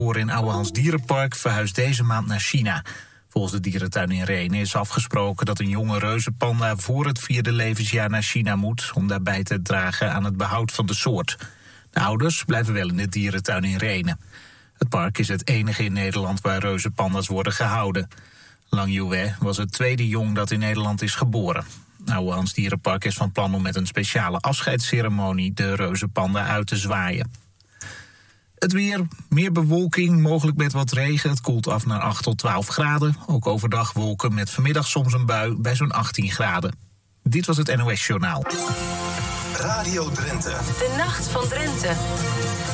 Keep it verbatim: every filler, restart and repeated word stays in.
in Ouwehands Dierenpark verhuist deze maand naar China. Volgens de dierentuin in Rhenen is afgesproken dat een jonge reuzenpanda voor het vierde levensjaar naar China moet om daarbij te dragen aan het behoud van de soort. De ouders blijven wel in de dierentuin in Rhenen. Het park is het enige in Nederland waar reuzenpanda's worden gehouden. Lang Yue was het tweede jong dat in Nederland is geboren. Ouwehands Dierenpark is van plan om met een speciale afscheidsceremonie de reuzenpanda uit te zwaaien. Het weer, meer bewolking, mogelijk met wat regen. Het koelt af naar acht tot twaalf graden. Ook overdag wolken met vanmiddag soms een bui bij zo'n achttien graden. Dit was het N O S Journaal. Radio Drenthe. De Nacht van Drenthe.